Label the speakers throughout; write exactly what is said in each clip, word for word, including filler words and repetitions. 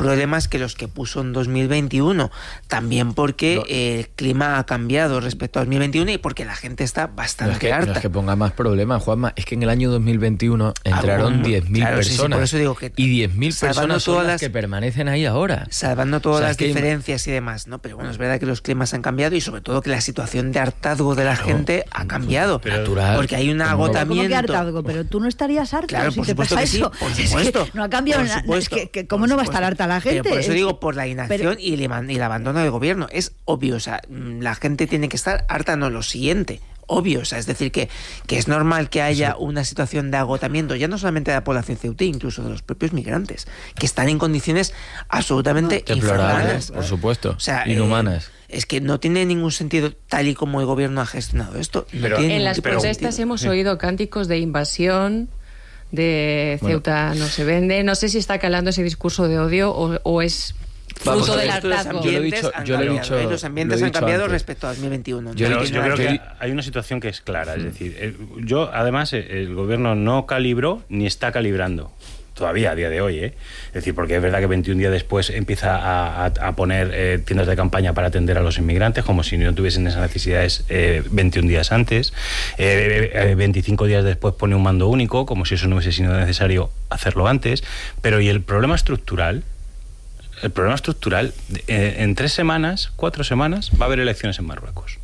Speaker 1: problemas que los que puso en dos mil veintiuno. También porque no. eh, el clima ha cambiado respecto a dos mil veintiuno y porque la gente está bastante
Speaker 2: no es que,
Speaker 1: harta.
Speaker 2: No es que ponga más problemas, Juanma. Es que en el año dos mil veintiuno entraron diez mil claro, personas. Sí, sí, por eso digo que y diez mil personas son las, las que permanecen ahí ahora.
Speaker 1: Salvando todas o sea, las diferencias hay... y demás, ¿no? Pero bueno, es verdad que los climas han cambiado y sobre todo que la situación de hartazgo de la claro, gente ha cambiado.
Speaker 2: Pero, natural.
Speaker 1: Porque hay un agotamiento.
Speaker 3: ¿Cómo que hartazgo? Pero tú no estarías harto
Speaker 1: claro,
Speaker 3: si
Speaker 1: por
Speaker 3: te pasa
Speaker 1: que sí,
Speaker 3: eso.
Speaker 1: por supuesto.
Speaker 3: Es que no ha cambiado nada. Es que, que, ¿cómo no va a estar harta la gente?
Speaker 1: Pero por eso
Speaker 3: es...
Speaker 1: digo, por la inacción pero... y, el, y el abandono del gobierno. Es obvio, o sea, la gente tiene que estar harta, no lo siguiente. Obvio, o sea, es decir, que, que es normal que haya sí. una situación de agotamiento, ya no solamente de la población ceutí, incluso de los propios migrantes, que están en condiciones absolutamente no, infrahumanas.
Speaker 2: Por supuesto,
Speaker 1: o sea,
Speaker 2: inhumanas.
Speaker 1: Eh, es que no tiene ningún sentido tal y como el gobierno ha gestionado esto. No
Speaker 4: pero,
Speaker 1: tiene
Speaker 4: en las protestas hemos sí. oído cánticos de invasión, de Ceuta bueno. no se vende. No sé si está calando ese discurso de odio o, o es... fruto
Speaker 1: Vamos,
Speaker 4: del hartazgo.
Speaker 1: Yo lo he dicho, yo lo he dicho, los ambientes han cambiado antes. Respecto a dos mil veintiuno.
Speaker 5: Yo, yo, yo creo que hay una situación que es clara, es decir, el, yo además el gobierno no calibró ni está calibrando todavía a día de hoy, ¿eh? Es decir, porque es verdad que veintiún días después empieza a, a, a poner eh, tiendas de campaña para atender a los inmigrantes, como si no tuviesen esas necesidades eh, veintiún días antes. Eh, eh, veinticinco días después pone un mando único, como si eso no hubiese sido necesario hacerlo antes. Pero ¿y el problema estructural? El problema estructural, eh, en tres semanas, cuatro semanas, va a haber elecciones en Marruecos.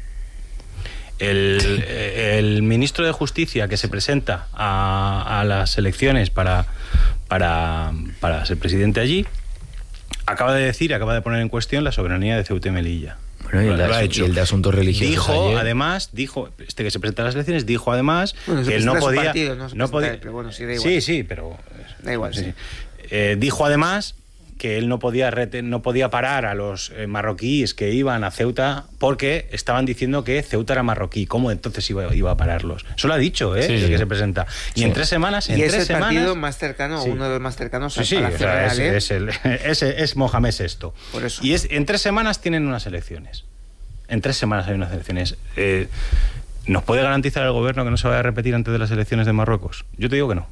Speaker 5: El, el ministro de Justicia que se presenta a, a las elecciones para, para, para ser presidente allí, acaba de decir, acaba de poner en cuestión la soberanía de Ceuta y Melilla.
Speaker 2: Bueno, y el, de, y el de asuntos religiosos.
Speaker 5: Dijo,
Speaker 2: ayer.
Speaker 5: además, dijo, este que se presenta a las elecciones, dijo además
Speaker 1: bueno,
Speaker 5: que él no podía...
Speaker 1: Partido, no,
Speaker 5: no podía
Speaker 1: pero bueno, sí, da igual.
Speaker 5: Sí, sí, pero...
Speaker 1: Da igual, sí. sí.
Speaker 5: Eh, dijo además... que él no podía reten, no podía parar a los eh, marroquíes que iban a Ceuta porque estaban diciendo que Ceuta era marroquí. ¿Cómo entonces iba, iba a pararlos? Eso lo ha dicho, ¿eh? Sí, el sí. que se presenta. Y sí. en tres semanas, en
Speaker 1: y
Speaker 5: tres
Speaker 1: es el
Speaker 5: semanas,
Speaker 1: partido más cercano, sí. uno de los más cercanos
Speaker 5: sí, sí,
Speaker 1: a la
Speaker 5: o sea,
Speaker 1: Real,
Speaker 5: es,
Speaker 1: ¿eh?
Speaker 5: es, el, es, es Mohamed sexto.
Speaker 1: Por eso.
Speaker 5: Y es, en tres semanas tienen unas elecciones. En tres semanas hay unas elecciones. Eh, ¿Nos puede garantizar el gobierno que no se vaya a repetir antes de las elecciones de Marruecos? Yo te digo que no.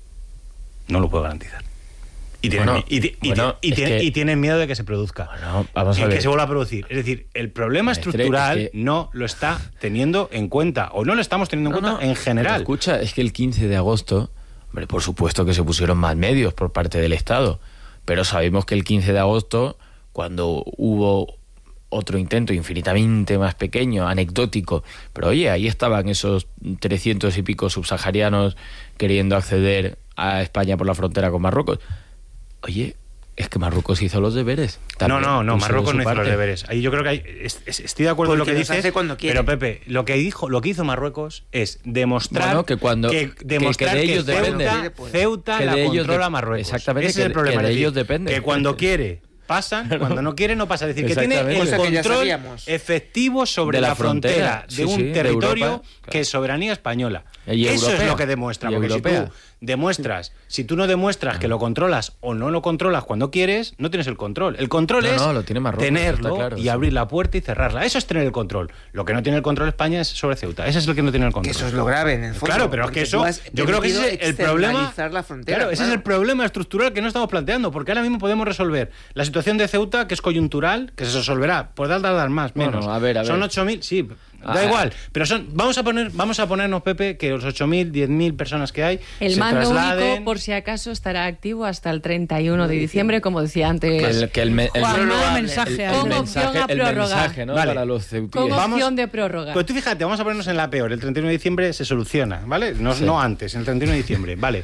Speaker 5: No lo puedo garantizar. Y tienen, bueno, y, y, bueno, y, tienen, que... y tienen miedo de que se produzca.
Speaker 2: Bueno, vamos a
Speaker 5: y
Speaker 2: ver.
Speaker 5: que se vuelva a producir. Es decir, el problema Maestre, estructural es que... no lo está teniendo en cuenta, o no lo estamos teniendo en no, cuenta no, en general.
Speaker 2: Pero escucha, es que el quince de agosto, hombre, por supuesto que se pusieron más medios por parte del Estado, pero sabemos que el quince de agosto, cuando hubo otro intento infinitamente más pequeño, anecdótico, pero oye, ahí estaban esos trescientos y pico subsaharianos queriendo acceder a España por la frontera con Marruecos. Oye, es que Marruecos hizo los deberes.
Speaker 5: No, no, no, Marruecos no hizo los deberes. Ahí yo creo que hay, es, es, estoy de acuerdo con lo que dices, pero Pepe, lo que dijo, lo que hizo Marruecos es demostrar
Speaker 2: bueno, que cuando
Speaker 5: que, demostrar
Speaker 2: que, que de ellos
Speaker 5: que Ceuta,
Speaker 2: depende.
Speaker 5: Ceuta
Speaker 2: que
Speaker 5: la
Speaker 2: de
Speaker 5: controla
Speaker 2: de,
Speaker 5: Marruecos.
Speaker 2: Exactamente,
Speaker 5: ese es el problema.
Speaker 2: Que de
Speaker 5: es
Speaker 2: ellos
Speaker 5: decir,
Speaker 2: depende.
Speaker 5: Que cuando quiere pasan, cuando no quiere no pasa. Es decir, que tiene el control efectivo sobre de la, la frontera, frontera de sí, un sí, territorio de Europa, claro. que es soberanía española.
Speaker 2: Y
Speaker 5: Eso
Speaker 2: europea,
Speaker 5: es lo que demuestra, porque europea. si tú demuestras, si tú no demuestras que lo controlas o no lo controlas cuando quieres, no tienes el control. El control
Speaker 2: no,
Speaker 5: es
Speaker 2: no, lo tiene Marruecos,
Speaker 5: tenerlo
Speaker 2: claro,
Speaker 5: y
Speaker 2: sí.
Speaker 5: abrir la puerta y cerrarla. Eso es tener el control. Lo que no tiene el control España es sobre Ceuta. Ese es el que no tiene el control.
Speaker 1: Que eso es lo grave en el fondo.
Speaker 5: Claro, pero es que eso, yo creo que ese es el problema.
Speaker 1: La frontera,
Speaker 5: claro, ese
Speaker 1: claro.
Speaker 5: es el problema estructural que no estamos planteando, porque ahora mismo podemos resolver la situación de Ceuta, que es coyuntural, que se resolverá. Podrá tardar más, menos.
Speaker 2: Bueno, a ver, a ver.
Speaker 5: Son ocho mil, sí. Da ah, igual, pero son vamos a poner vamos a ponernos, Pepe, que los ocho mil, diez mil personas que hay
Speaker 4: el
Speaker 5: se
Speaker 4: mando
Speaker 5: trasladen.
Speaker 4: único, por si acaso, estará activo hasta el treinta y uno de diciembre, como decía antes.
Speaker 2: Que el, que el, me, el,
Speaker 3: Juan,
Speaker 2: el,
Speaker 3: el mensaje,
Speaker 2: el, el mensaje, el mensaje, ¿no?
Speaker 5: Vale.
Speaker 2: Para los ceutíes.
Speaker 4: Con opción de prórroga.
Speaker 5: Pues tú fíjate, vamos a ponernos en la peor. El treinta y uno de diciembre se soluciona, ¿vale? No, sí. no antes, el treinta y uno de diciembre, vale.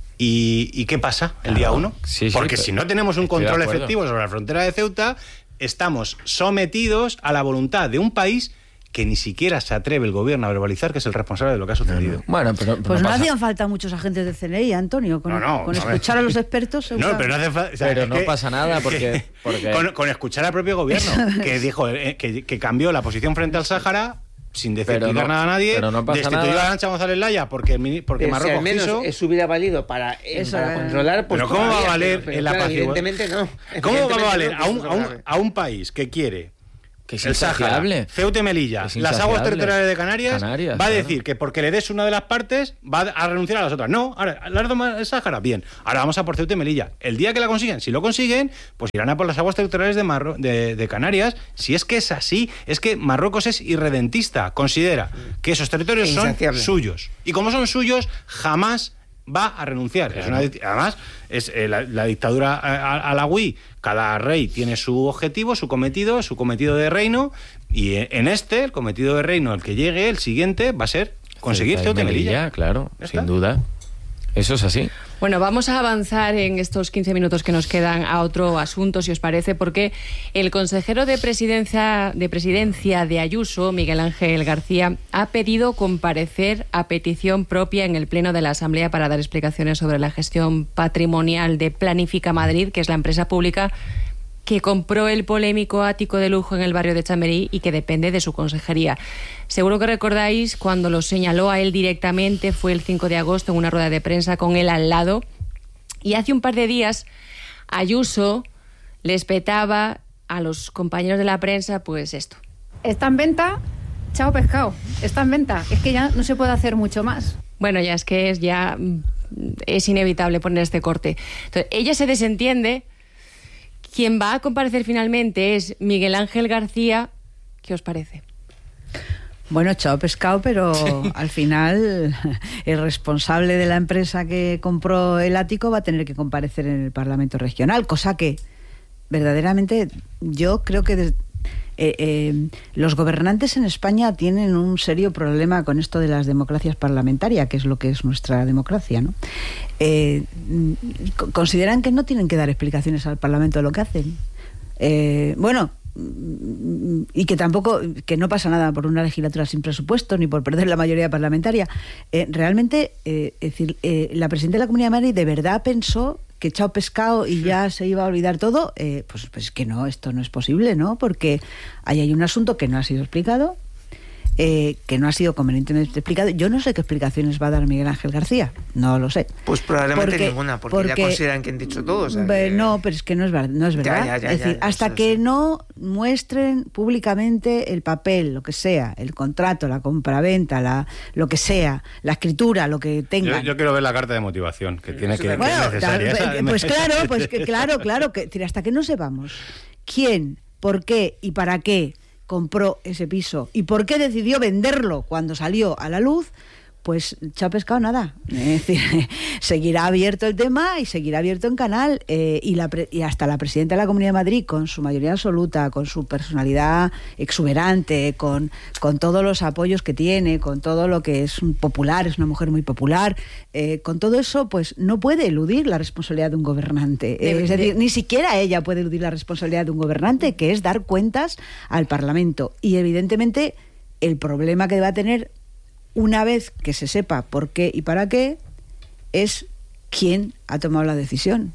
Speaker 5: ¿Y, y qué pasa el claro. día uno?
Speaker 2: Sí, sí,
Speaker 5: Porque si no tenemos un control efectivo sobre la frontera de Ceuta, estamos sometidos a la voluntad de un país que ni siquiera se atreve el gobierno a verbalizar que es el responsable de lo que ha sucedido.
Speaker 2: No, no. Bueno, pero, pero
Speaker 3: pues
Speaker 2: no,
Speaker 3: no
Speaker 2: pasa.
Speaker 3: hacían falta muchos agentes de C N I, Antonio, con,
Speaker 5: no, no,
Speaker 3: con
Speaker 5: no,
Speaker 3: escuchar a los expertos.
Speaker 5: No, pero no hace falta. O sea,
Speaker 2: pero no
Speaker 5: que,
Speaker 2: pasa nada porque... porque...
Speaker 5: Con, con escuchar al propio gobierno, que dijo eh, que, que cambió la posición frente al Sáhara sin decir no, nada a nadie,
Speaker 2: pero no pasa
Speaker 5: destituyó
Speaker 2: nada.
Speaker 5: a Arantxa González Laya porque, porque
Speaker 1: pero
Speaker 5: Marruecos
Speaker 1: si al menos
Speaker 5: quiso...
Speaker 1: eso hubiera valido para, eh,
Speaker 3: eso,
Speaker 1: para controlar... Pues
Speaker 5: pero ¿cómo va a valer
Speaker 1: pero, pero,
Speaker 5: en la
Speaker 1: claro,
Speaker 5: paz?
Speaker 1: Evidentemente no.
Speaker 5: ¿Cómo
Speaker 1: Evidentemente
Speaker 5: va a valer
Speaker 1: no,
Speaker 5: a, un, a, un, a un país que quiere
Speaker 2: Que es
Speaker 5: el Sáhara, Ceuta y Melilla, las aguas territoriales de Canarias, Canarias va a decir claro. que porque le des una de las partes va a renunciar a las otras. No, ahora, las dos el Sáhara, bien. Ahora vamos a por Ceuta y Melilla. El día que la consiguen, si lo consiguen, pues irán a por las aguas territoriales de, Marro de, de Canarias. Si es que es así, es que Marruecos es irredentista. Considera que esos territorios son suyos. Y como son suyos, jamás va a renunciar. Claro. Es una, además, es eh, la, la dictadura alauí, cada rey tiene su objetivo, su cometido, su cometido de reino, y en este, el cometido de reino, el que llegue, el siguiente, va a ser conseguir Ceuta y Melilla.
Speaker 2: Claro, sin duda. Eso es así.
Speaker 4: Bueno, vamos a avanzar en estos quince minutos que nos quedan a otro asunto, si os parece, porque el consejero de presidencia, de presidencia de Ayuso, Miguel Ángel García, ha pedido comparecer a petición propia en el Pleno de la Asamblea para dar explicaciones sobre la gestión patrimonial de Planifica Madrid, que es la empresa pública que compró el polémico ático de lujo en el barrio de Chamberí y que depende de su consejería. Seguro que recordáis cuando lo señaló a él directamente, fue el cinco de agosto en una rueda de prensa con él al lado, y hace un par de días Ayuso les petaba a los compañeros de la prensa pues esto.
Speaker 6: Está en venta, chao pescado, está en venta, es que ya no se puede hacer mucho más.
Speaker 4: Bueno, ya es que es, ya es inevitable poner este corte. Entonces, ella se desentiende. Quien va a comparecer finalmente es Miguel Ángel García. ¿Qué os parece?
Speaker 3: Bueno, chao pescado, pero sí. Al final el responsable de la empresa que compró el ático va a tener que comparecer en el Parlamento Regional, cosa que verdaderamente yo creo que de, eh, eh, los gobernantes en España tienen un serio problema con esto de las democracias parlamentarias, que es lo que es nuestra democracia, ¿no? Eh, consideran que no tienen que dar explicaciones al Parlamento de lo que hacen. Eh, bueno, y que tampoco, que no pasa nada por una legislatura sin presupuesto ni por perder la mayoría parlamentaria. Eh, realmente, eh, es decir, eh, la presidenta de la Comunidad de Madrid de verdad pensó que chao pescado y ya se iba a olvidar todo. Eh, pues, pues que no, esto no es posible, ¿no? Porque ahí hay un asunto que no ha sido explicado, eh, que no ha sido convenientemente explicado. Yo no sé qué explicaciones va a dar Miguel Ángel García, no lo sé.
Speaker 1: Pues probablemente porque, ninguna, porque, porque ya consideran que han dicho todo. O sea,
Speaker 3: que...
Speaker 1: No,
Speaker 3: pero es que no es verdad. No es, verdad. Ya, ya, ya, es decir, ya, ya, hasta eso, que sí. no muestren públicamente el papel, lo que sea, el contrato, la compraventa, la, lo que sea, la escritura, lo que tengan.
Speaker 5: Yo, yo quiero ver la carta de motivación que tiene que,
Speaker 3: bueno,
Speaker 5: que es necesaria.
Speaker 3: Tal, pues claro, pues que, claro, claro, que hasta que no sepamos quién, por qué y para qué compró ese piso y por qué decidió venderlo cuando salió a la luz, pues chao pescado nada. Es decir, seguirá abierto el tema y seguirá abierto en canal, eh, y, la pre- y hasta la presidenta de la Comunidad de Madrid, con su mayoría absoluta, con su personalidad exuberante, con, con todos los apoyos que tiene, con todo lo que es un popular, es una mujer muy popular, eh, con todo eso, pues no puede eludir la responsabilidad de un gobernante. Eh, de, es decir, de... ni siquiera ella puede eludir la responsabilidad de un gobernante, que es dar cuentas al Parlamento. Y evidentemente el problema que va a tener una vez que se sepa por qué y para qué, es quién ha tomado la decisión.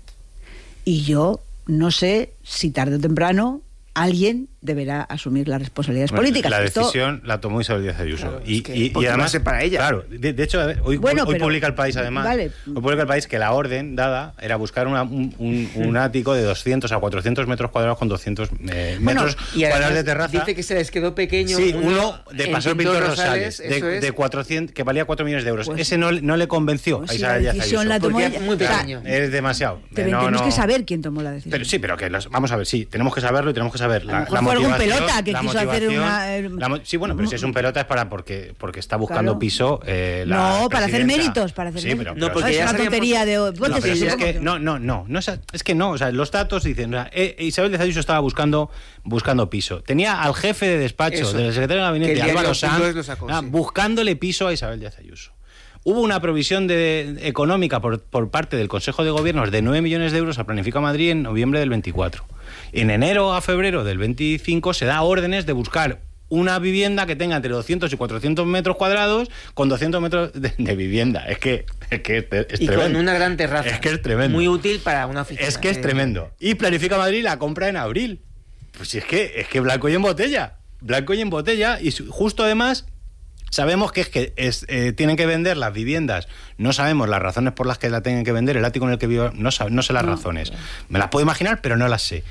Speaker 3: Y yo no sé si tarde o temprano alguien deberá asumir las responsabilidades bueno, políticas.
Speaker 5: La
Speaker 3: Esto...
Speaker 5: decisión la tomó Isabel Díaz Ayuso.
Speaker 1: Claro,
Speaker 5: y,
Speaker 1: es que
Speaker 5: y, y además,
Speaker 1: para ella.
Speaker 5: Claro, de, de hecho, hoy,
Speaker 3: bueno,
Speaker 5: hoy, hoy
Speaker 3: pero,
Speaker 5: publica El País, además,
Speaker 3: vale.
Speaker 5: hoy publica El País que la orden dada era buscar una, un, un, un ático de doscientos a cuatrocientos metros cuadrados con doscientos eh,
Speaker 1: bueno,
Speaker 5: metros
Speaker 1: y
Speaker 5: cuadrados de terraza.
Speaker 1: Dice que se les quedó pequeño.
Speaker 5: Sí,
Speaker 1: uno,
Speaker 5: uno de Paseo Pintor Rosales,
Speaker 1: Rosales
Speaker 5: de,
Speaker 1: es.
Speaker 5: de cuatrocientos, que valía cuatro millones de euros.
Speaker 3: Pues,
Speaker 5: Ese no, no le convenció
Speaker 3: pues
Speaker 5: a
Speaker 3: si
Speaker 5: Isabel
Speaker 3: la
Speaker 5: Díaz
Speaker 3: decisión
Speaker 5: Ayuso.
Speaker 3: la tomó
Speaker 1: Porque
Speaker 3: ella.
Speaker 1: es muy pequeño.
Speaker 5: Es demasiado.
Speaker 3: Pero
Speaker 5: no,
Speaker 3: tenemos
Speaker 5: no.
Speaker 3: que saber quién tomó la decisión.
Speaker 5: Pero sí, pero que los, vamos a ver, sí, tenemos que saberlo y tenemos que saber la, la
Speaker 3: fue algún
Speaker 5: motivación.
Speaker 3: pelota que
Speaker 5: la
Speaker 3: quiso hacer una...
Speaker 5: La, sí, bueno, pero si es un pelota es para porque porque está buscando
Speaker 3: claro.
Speaker 5: piso. Eh, la
Speaker 3: no, para hacer
Speaker 5: presidenta.
Speaker 3: méritos, para hacer
Speaker 5: sí,
Speaker 3: méritos.
Speaker 5: pero,
Speaker 1: no, porque
Speaker 3: es
Speaker 1: ya
Speaker 3: una
Speaker 1: sabíamos...
Speaker 3: tontería de...
Speaker 5: No, pero
Speaker 3: sí,
Speaker 5: es
Speaker 3: sí,
Speaker 5: que, no, no, no, no es, es que no, o sea, los datos dicen, o sea, eh, Isabel Díaz Ayuso estaba buscando buscando piso. Tenía al jefe de despacho
Speaker 1: Eso,
Speaker 5: del secretario de gabinete, Álvaro Sanz,
Speaker 1: sacó,
Speaker 5: ah,
Speaker 1: sí.
Speaker 5: buscándole piso a Isabel Díaz Ayuso. Hubo una provisión de, económica por, por parte del Consejo de Gobierno de nueve millones de euros a Planifica Madrid en noviembre del veinticuatro. En enero a febrero del veinticinco se da órdenes de buscar una vivienda que tenga entre doscientos y cuatrocientos metros cuadrados con doscientos metros de, de vivienda. Es que es, que es, es
Speaker 1: y
Speaker 5: tremendo.
Speaker 1: con una gran terraza.
Speaker 5: Es que es tremendo.
Speaker 1: Muy útil para una oficina.
Speaker 5: Es que es tremendo. Y Planifica Madrid la compra en abril. Pues si es que es que blanco y en botella. Blanco y en botella. Y justo además sabemos que es que es, eh, tienen que vender las viviendas. No sabemos las razones por las que la tienen que vender. El ático en el que vivo, no, no sé las razones. Me las puedo imaginar, pero no las sé.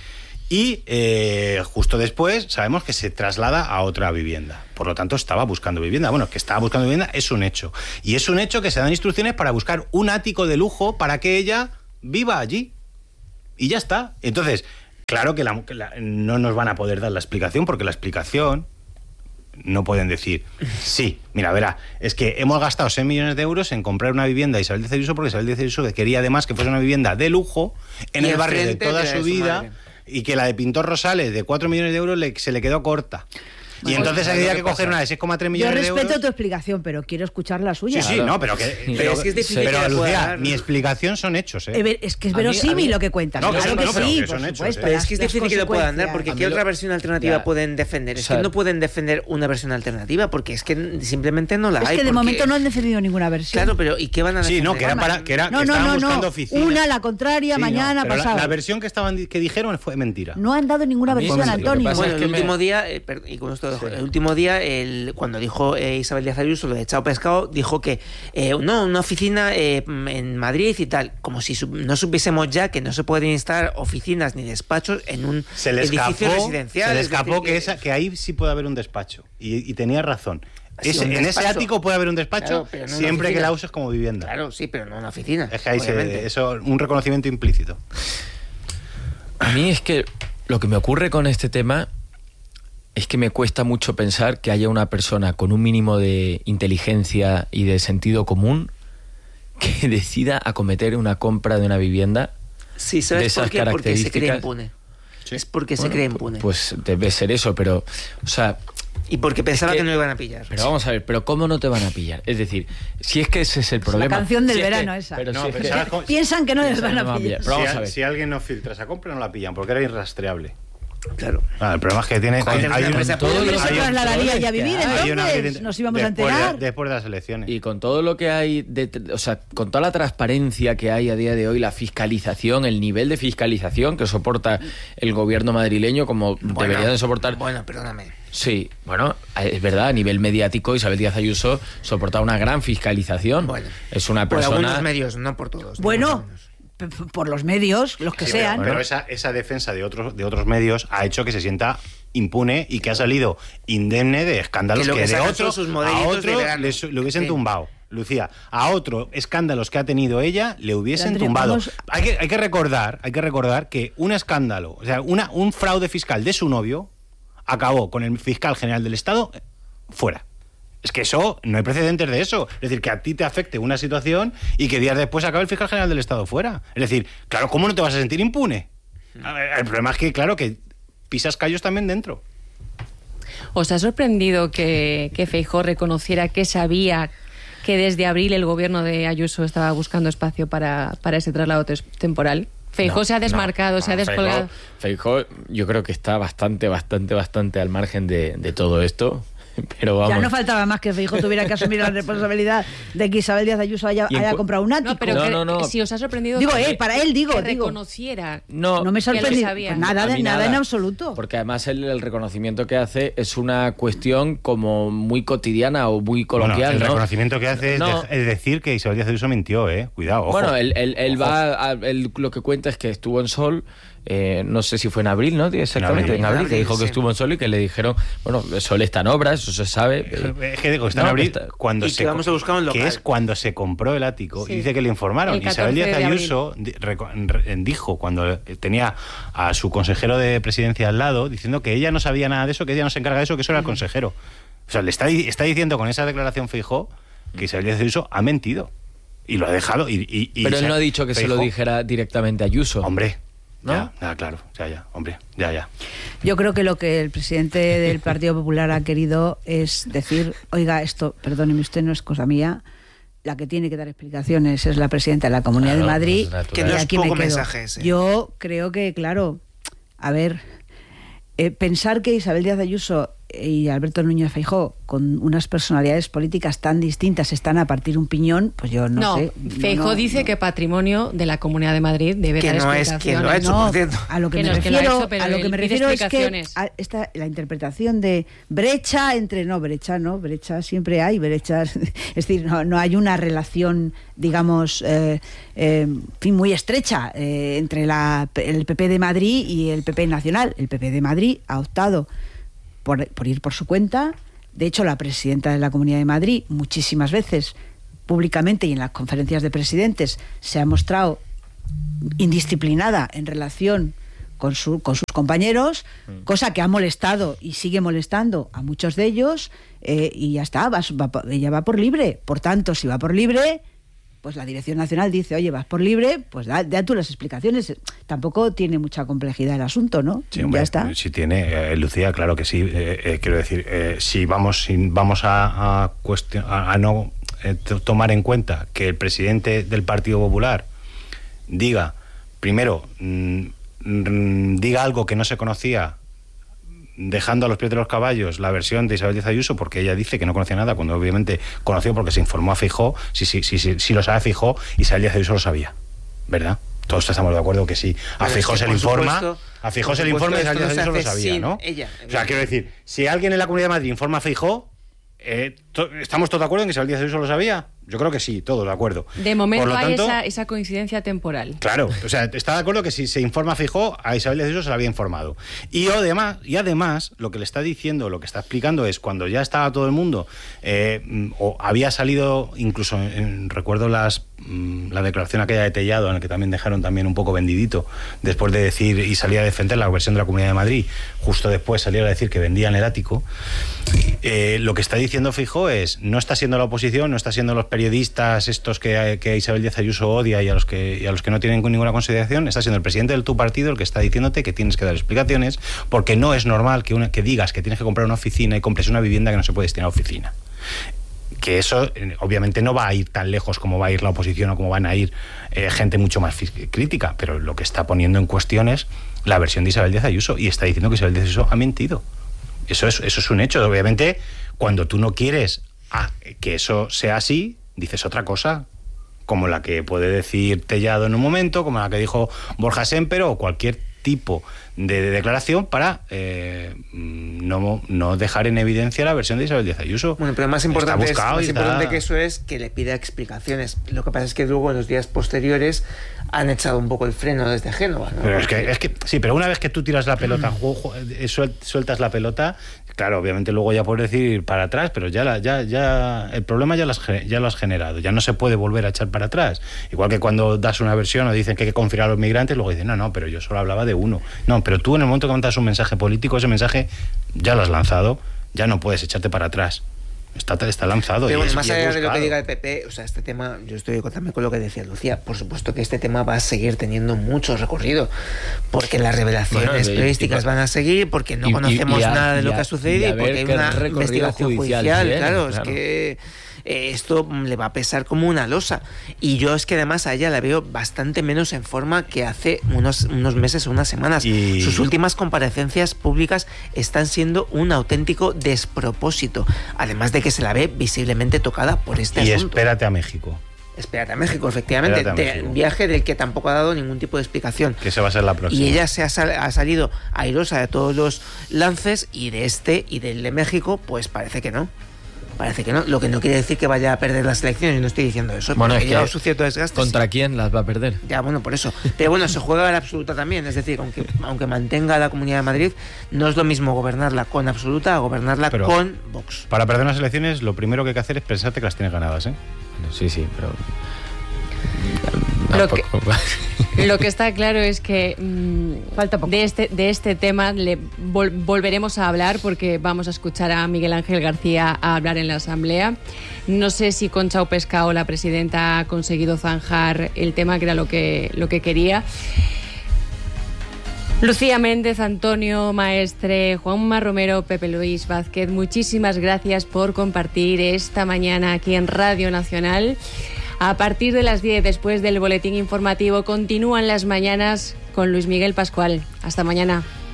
Speaker 5: Y eh, justo después sabemos que se traslada a otra vivienda. Por lo tanto, estaba buscando vivienda. Bueno, que estaba buscando vivienda es un hecho. Y es un hecho que se dan instrucciones para buscar un ático de lujo para que ella viva allí. Y ya está. Entonces, claro que, la, que la, no nos van a poder dar la explicación, porque la explicación no pueden decir, sí, mira, verá, es que hemos gastado seis millones de euros en comprar una vivienda a Isabel Díaz Ayuso porque Isabel Díaz Ayuso quería además que fuese una vivienda de lujo en
Speaker 1: y
Speaker 5: el barrio de toda
Speaker 1: de
Speaker 5: su
Speaker 1: su
Speaker 5: vida.
Speaker 1: madre.
Speaker 5: Y que la de Pintor Rosales de cuatro millones de euros le, se le quedó corta. Y
Speaker 3: Bueno,
Speaker 5: entonces
Speaker 1: ¿sabes
Speaker 5: había
Speaker 1: lo
Speaker 5: que
Speaker 1: que
Speaker 5: coger
Speaker 1: pasa?
Speaker 5: una de seis coma tres
Speaker 3: Yo
Speaker 5: millones de euros.
Speaker 3: respeto tu explicación, pero quiero escuchar la suya.
Speaker 5: Sí, sí, no, pero que...
Speaker 2: Pero
Speaker 5: Pero,
Speaker 1: es que es difícil
Speaker 5: pero,
Speaker 1: que la pueda
Speaker 5: Lucía,
Speaker 1: dar.
Speaker 5: mi explicación son hechos, ¿eh?
Speaker 3: Eh, ver, Es que es
Speaker 2: A mí-
Speaker 3: verosímil
Speaker 2: a mí-
Speaker 3: lo que cuentan.
Speaker 5: No,
Speaker 3: claro
Speaker 5: que
Speaker 3: que
Speaker 5: no, pero
Speaker 3: sí,
Speaker 5: que
Speaker 3: por
Speaker 5: son hechos,
Speaker 3: supuesto.
Speaker 5: ¿eh?
Speaker 1: Pero
Speaker 3: las-
Speaker 1: es que es
Speaker 3: las
Speaker 1: difícil que lo puedan dar,
Speaker 3: consecuencias.
Speaker 1: porque
Speaker 2: A mí
Speaker 1: ¿qué
Speaker 2: lo-
Speaker 1: otra versión alternativa
Speaker 2: Ya.
Speaker 1: pueden defender? Es
Speaker 2: O sea,
Speaker 1: que no pueden defender una versión alternativa, porque es que simplemente no la
Speaker 3: Es
Speaker 1: hay.
Speaker 3: que de
Speaker 1: porque-
Speaker 3: momento no han defendido ninguna versión.
Speaker 1: Claro, pero ¿y qué van a
Speaker 5: Sí,
Speaker 1: defender?
Speaker 5: no, que era para... Que era,
Speaker 3: No,
Speaker 5: que
Speaker 3: no,
Speaker 5: estaban
Speaker 3: no,
Speaker 5: buscando
Speaker 3: no.
Speaker 5: oficinas.
Speaker 3: Una, la contraria,
Speaker 5: Sí, no,
Speaker 3: mañana,
Speaker 5: pero la-
Speaker 3: pasado.
Speaker 5: La, versión que estaban que dijeron fue mentira.
Speaker 3: No han dado ninguna
Speaker 2: A mí-
Speaker 3: versión,
Speaker 2: lo que
Speaker 3: Antonio.
Speaker 2: pasa
Speaker 1: Bueno,
Speaker 2: es
Speaker 1: el
Speaker 2: que me-
Speaker 1: último día, eh, per- y con esto dejo, el último día, el, cuando dijo eh, Isabel Díaz Ayuso lo de Chao Pescado, dijo que eh, no, una oficina eh, en Madrid y tal, como si su- no supiésemos ya que no se pueden instalar oficinas ni despachos en un
Speaker 5: Se le
Speaker 1: edificio
Speaker 5: escapó,
Speaker 1: residencial.
Speaker 5: se le
Speaker 1: es decir,
Speaker 5: escapó que, esa, que ahí sí puede haber un despacho. Y, y tenía razón.
Speaker 1: Sí,
Speaker 5: Ese-
Speaker 1: un
Speaker 5: en ese
Speaker 1: despacho.
Speaker 5: ático puede haber un despacho
Speaker 1: Claro, pero no una
Speaker 5: siempre que
Speaker 1: oficina.
Speaker 5: la uses como vivienda.
Speaker 1: Claro, sí, pero no una oficina.
Speaker 5: Es que ahí
Speaker 1: obviamente.
Speaker 5: se, eso un reconocimiento implícito.
Speaker 2: A mí es que lo que me ocurre con este tema es que me cuesta mucho pensar que haya una persona con un mínimo de inteligencia y de sentido común que decida acometer una compra de una vivienda.
Speaker 1: Sí,
Speaker 2: de
Speaker 1: ¿sabes
Speaker 2: esas
Speaker 1: por qué? Porque se cree
Speaker 2: características.
Speaker 1: impune.
Speaker 5: Sí.
Speaker 1: Es porque se
Speaker 2: Bueno,
Speaker 1: cree
Speaker 2: pu-
Speaker 1: impune.
Speaker 2: Pues debe ser eso, pero, o sea,
Speaker 1: y porque pensaba
Speaker 2: es
Speaker 1: que,
Speaker 2: que-
Speaker 1: no iban a pillar.
Speaker 2: pero vamos a ver, pero ¿cómo no te van a pillar? Es decir, si es que ese es el problema.
Speaker 3: canción del
Speaker 2: Si es que-
Speaker 3: verano esa.
Speaker 2: Pero
Speaker 5: No,
Speaker 2: si es
Speaker 5: pero
Speaker 2: que-
Speaker 5: ¿sabes cómo-
Speaker 3: Piensan que no les
Speaker 2: Piensan
Speaker 3: van
Speaker 2: que no
Speaker 3: a
Speaker 2: van a
Speaker 3: pillar.
Speaker 2: pillar. Pero vamos
Speaker 5: si,
Speaker 2: a ver.
Speaker 5: si alguien no filtra esa compra, no la pillan, porque era irrastreable.
Speaker 1: Claro.
Speaker 5: Ah, el problema es que tiene...
Speaker 1: Joder,
Speaker 5: hay, hay
Speaker 1: una
Speaker 5: un-
Speaker 1: empresa
Speaker 2: todo
Speaker 1: pública
Speaker 2: lo
Speaker 3: se
Speaker 2: hay-
Speaker 3: trasladaría ya a
Speaker 2: que
Speaker 3: vivir,
Speaker 2: hay,
Speaker 5: hay una-
Speaker 3: entonces nos íbamos a
Speaker 5: después de-
Speaker 3: enterar.
Speaker 5: después de las elecciones.
Speaker 2: Y con todo lo que hay, de, o sea, con toda la transparencia que hay a día de hoy, la fiscalización, el nivel de fiscalización que soporta el gobierno madrileño, como debería de soportar.
Speaker 1: Bueno, perdóname.
Speaker 2: Sí, bueno, es verdad, a nivel mediático, Isabel Díaz Ayuso soporta una gran fiscalización.
Speaker 1: Bueno,
Speaker 2: es una
Speaker 1: por
Speaker 2: persona.
Speaker 1: algunos medios, no por todos. ni
Speaker 3: Bueno,
Speaker 1: mucho menos.
Speaker 3: p- p- por los medios, los que
Speaker 5: Sí, pero-
Speaker 3: sean.
Speaker 5: Pero, esa, esa defensa de otros, de otros medios ha hecho que se sienta impune y que ha salido indemne de escándalos
Speaker 1: Que lo
Speaker 5: que,
Speaker 1: que
Speaker 5: de
Speaker 1: sacan
Speaker 5: otro,
Speaker 1: son sus
Speaker 5: a
Speaker 1: modelitos de
Speaker 5: otro
Speaker 1: verano.
Speaker 5: le, su- le hubiesen
Speaker 1: Sí.
Speaker 5: tumbado. Lucía, a otro escándalos que ha tenido ella le hubiesen
Speaker 3: Andrea,
Speaker 5: tumbado.
Speaker 3: vamos-
Speaker 5: Hay que, hay que recordar, hay que recordar que un escándalo, o sea, una, un fraude fiscal de su novio acabó con el fiscal general del Estado eh, fuera. Es que eso, no hay precedentes de eso. Es decir, que a ti te afecte una situación y que días después acabe el fiscal general del Estado fuera. Es decir, claro, ¿cómo no te vas a sentir impune? A ver, el problema es que, claro, que pisas callos también dentro.
Speaker 4: ¿Os ha sorprendido que, que Feijóo reconociera que sabía que desde abril el gobierno de Ayuso estaba buscando espacio para, para ese traslado tes- temporal? Feijóo
Speaker 2: No,
Speaker 4: se ha desmarcado,
Speaker 2: no,
Speaker 4: se ha
Speaker 2: no,
Speaker 4: descolgado.
Speaker 2: Feijóo, Feijóo, yo creo que está bastante, bastante, bastante al margen de, de todo esto. Pero vamos.
Speaker 3: Ya no faltaba más que Feijóo tuviera que asumir la responsabilidad de que Isabel Díaz Ayuso haya,
Speaker 2: Y en
Speaker 3: haya
Speaker 2: cu-
Speaker 3: comprado un ático.
Speaker 4: No, pero
Speaker 2: No,
Speaker 4: que-
Speaker 2: no, no.
Speaker 4: si os ha sorprendido
Speaker 3: Digo,
Speaker 4: que,
Speaker 3: eh, para él digo,
Speaker 4: que
Speaker 3: digo.
Speaker 4: reconociera.
Speaker 2: No,
Speaker 3: No me
Speaker 4: que lo
Speaker 3: sorprendió.
Speaker 4: sabía.
Speaker 3: Pues nada,
Speaker 2: A
Speaker 3: de,
Speaker 2: mí
Speaker 3: nada en absoluto.
Speaker 2: Porque además el, el reconocimiento que hace es una cuestión como muy cotidiana o muy coloquial,
Speaker 5: Bueno, el
Speaker 2: ¿no?
Speaker 5: reconocimiento que hace es,
Speaker 2: No.
Speaker 5: de- es decir que Isabel Díaz Ayuso mintió, ¿eh? Cuidado, ojo.
Speaker 2: Bueno, él, él- él
Speaker 5: Ojo.
Speaker 2: va a- él lo que cuenta es que estuvo en Sol, eh, no sé si fue en abril, ¿no? Exactamente,
Speaker 5: abril.
Speaker 2: en abril,
Speaker 1: En
Speaker 2: que
Speaker 1: abril,
Speaker 2: dijo que
Speaker 1: sí.
Speaker 2: estuvo en Sol y que le dijeron, bueno, Sol está en obras, eso se sabe.
Speaker 5: Es que digo, está en
Speaker 2: No,
Speaker 5: abril
Speaker 2: está-
Speaker 5: cuando
Speaker 1: y
Speaker 5: se
Speaker 1: que vamos a buscar un
Speaker 5: que
Speaker 1: local.
Speaker 5: es cuando se compró el ático
Speaker 4: Sí.
Speaker 5: y dice que le informaron.
Speaker 4: El
Speaker 5: Isabel Díaz
Speaker 4: catorce de abril.
Speaker 5: Ayuso di- reco- re- dijo cuando tenía a su consejero de presidencia al lado diciendo que ella no sabía nada de eso, que ella no se encarga de eso, que eso era el consejero. O sea, le está, di- está diciendo con esa declaración Feijóo que Isabel Díaz Ayuso ha mentido y lo ha dejado. Y, y- y
Speaker 2: Pero él
Speaker 5: se-
Speaker 2: no ha dicho que se lo
Speaker 5: Feijóo-
Speaker 2: dijera directamente a Ayuso.
Speaker 5: Hombre,
Speaker 2: ¿no?
Speaker 5: ya, ya, claro, ya, ya, hombre, ya, ya.
Speaker 3: Yo creo que lo que el presidente del Partido Popular ha querido es decir, oiga, esto, perdóneme usted, no es cosa mía, la que tiene que dar explicaciones es la presidenta de la Comunidad
Speaker 2: Claro,
Speaker 3: de Madrid,
Speaker 2: pues es natural.
Speaker 1: Que no
Speaker 3: y
Speaker 1: es
Speaker 3: aquí
Speaker 1: poco
Speaker 3: me quedo.
Speaker 1: mensaje ese.
Speaker 3: Yo creo que, claro, a ver, eh, pensar que Isabel Díaz Ayuso y Alberto Núñez Feijóo, con unas personalidades políticas tan distintas, están a partir un piñón, pues yo no,
Speaker 4: no
Speaker 3: sé.
Speaker 4: Feijóo
Speaker 3: no,
Speaker 4: dice
Speaker 3: no.
Speaker 4: que patrimonio de la Comunidad de Madrid debe
Speaker 1: que
Speaker 4: dar
Speaker 1: no es
Speaker 4: explicaciones.
Speaker 1: quien lo ha hecho,
Speaker 3: No,
Speaker 1: por cierto.
Speaker 3: a lo que,
Speaker 4: Que
Speaker 3: me
Speaker 4: no es que lo ha
Speaker 3: refiero,
Speaker 4: hecho, pero
Speaker 3: a lo que
Speaker 4: él
Speaker 3: me
Speaker 4: pide
Speaker 3: refiero es que
Speaker 4: explicaciones.
Speaker 3: a esta, la interpretación de brecha entre, no, brecha no, brecha siempre hay, brechas, es decir, no, no hay una relación, digamos, eh, eh, en fin, muy estrecha eh, entre la, el P P de Madrid y el P P nacional. El P P de Madrid ha optado por, por ir por su cuenta. De hecho, la presidenta de la Comunidad de Madrid muchísimas veces, públicamente y en las conferencias de presidentes, se ha mostrado indisciplinada en relación con, su, con sus compañeros, mm. cosa que ha molestado y sigue molestando a muchos de ellos, eh, y ya está, va, va, ella va por libre. Por tanto, si va por libre, pues la Dirección Nacional dice, oye, vas por libre, pues da, da tú las explicaciones. Tampoco tiene mucha complejidad el asunto, ¿no?
Speaker 5: Sí, hombre,
Speaker 3: ya está.
Speaker 5: Sí tiene, eh, Lucía, claro que sí. Eh, eh, quiero decir, eh, si vamos, si vamos a, a, cuestion, a, a no eh, tomar en cuenta que el presidente del Partido Popular diga, primero, mmm, diga algo que no se conocía, dejando a los pies de los caballos la versión de Isabel Díaz Ayuso, porque ella dice que no conocía nada, cuando obviamente conoció porque se informó a Feijóo. Si, si, si, si, si lo sabe Feijóo, Isabel Díaz Ayuso lo sabía, ¿verdad? Todos estamos de acuerdo que sí. A Feijóo se le informa, supuesto, a Feijóo se le informa y Isabel Díaz Ayuso lo sabía, ¿no?
Speaker 1: Ella,
Speaker 5: o sea, quiero decir, si alguien en la Comunidad de Madrid informa a Feijóo, eh, ¿estamos todos de acuerdo en que Isabel Díaz Ayuso lo sabía? Yo creo que sí, todos de acuerdo.
Speaker 4: De momento
Speaker 5: tanto,
Speaker 4: hay esa, esa coincidencia temporal.
Speaker 5: Claro, o sea, está de acuerdo que si se informa a Feijóo, a Isabel Díaz Ayuso se la había informado. Y además, y además, lo que le está diciendo, lo que está explicando es cuando ya estaba todo el mundo, eh, o había salido, incluso en, recuerdo las la declaración aquella de Tellado, en la que también dejaron también un poco vendidito, después de decir, y salía a defender la versión de la Comunidad de Madrid, justo después salieron a decir que vendían el ático. Eh, lo que está diciendo Feijóo es, no está siendo la oposición, no está siendo los periodistas estos que, que Isabel Díaz Ayuso odia y a los que y a los que no tienen ninguna consideración, está siendo el presidente de tu partido el que está diciéndote que tienes que dar explicaciones, porque no es normal que, una, que digas que tienes que comprar una oficina y compres una vivienda que no se puede destinar a oficina. Que eso obviamente no va a ir tan lejos como va a ir la oposición o como van a ir eh, gente mucho más crítica, pero lo que está poniendo en cuestión es la versión de Isabel Díaz Ayuso y está diciendo que Isabel Díaz Ayuso ha mentido. Eso es, eso es un hecho. Obviamente, cuando tú no quieres ah, que eso sea así, dices otra cosa, como la que puede decir Tellado en un momento, como la que dijo Borja Semper o cualquier tipo de, de declaración para eh, no, no dejar en evidencia la versión de Isabel Díaz Ayuso.
Speaker 1: Bueno, pero más importante, es, más
Speaker 5: está...
Speaker 1: importante que eso es que le pida explicaciones. Lo que pasa es que luego en los días posteriores han echado un poco el freno desde Génova, ¿no?
Speaker 5: Pero es que, es que sí, pero una vez que tú tiras la pelota, sueltas la pelota, claro, obviamente luego ya puedes decir para atrás, pero ya la, ya ya el problema ya lo, has, ya lo has generado, ya no se puede volver a echar para atrás. Igual que cuando das una versión o dicen que hay que confiar a los migrantes, luego dicen, no, no, pero yo solo hablaba de uno. No, pero tú en el momento que mandas un mensaje político, ese mensaje ya lo has lanzado, ya no puedes echarte para atrás. Está, está lanzado.
Speaker 1: Pero
Speaker 5: y
Speaker 1: bueno,
Speaker 5: es,
Speaker 1: más
Speaker 5: y
Speaker 1: allá
Speaker 5: es
Speaker 1: de lo que diga el P P, o sea, este tema, yo estoy también con lo que decía Lucía, por supuesto que este tema va a seguir teniendo mucho recorrido, porque las revelaciones bueno, periodísticas y, van a seguir, porque no y, conocemos y, y a, nada de lo a, que ha sucedido y, y porque hay una investigación judicial, judicial bien, claro, claro, es que eh, esto le va a pesar como una losa. Y yo es que además a ella la veo bastante menos en forma que hace unos, unos meses o unas semanas. Y... Sus últimas comparecencias públicas están siendo un auténtico despropósito, además de que se la ve visiblemente tocada por este
Speaker 5: y
Speaker 1: asunto.
Speaker 5: Y espérate a México.
Speaker 1: Espérate a México, efectivamente, a México. De, un viaje del que tampoco ha dado ningún tipo de explicación.
Speaker 5: Que se va a ser la próxima.
Speaker 1: Y ella se ha, sal, ha salido airosa de todos los lances, y de este y del de México, pues parece que no. Parece que no, lo que no quiere decir que vaya a perder las elecciones, y no estoy diciendo eso,
Speaker 2: bueno,
Speaker 1: porque
Speaker 2: es
Speaker 1: lleva su cierto desgaste.
Speaker 2: ¿Contra
Speaker 1: sí.
Speaker 2: quién las va a perder?
Speaker 1: Ya, bueno, por eso. Pero bueno, se juega a la absoluta también, es decir, aunque, aunque mantenga la Comunidad de Madrid, no es lo mismo gobernarla con absoluta a gobernarla pero con Vox.
Speaker 5: Para perder las elecciones, lo primero que hay que hacer es pensarte que las tienes ganadas, ¿eh?
Speaker 2: Sí, sí, pero...
Speaker 4: Lo que, lo que está claro es que mmm, falta poco. De este de este tema le vol, volveremos a hablar, porque vamos a escuchar a Miguel Ángel García a hablar en la Asamblea. No sé si Concha Pescao, la presidenta, ha conseguido zanjar el tema, que era lo que, lo que quería. Lucía Méndez, Antonio Maestre, Juanma Romero, Pepe Luis Vázquez, muchísimas gracias por compartir esta mañana aquí en Radio Nacional. A partir de las diez, después del boletín informativo, continúan las mañanas con Luis Miguel Pascual. Hasta mañana.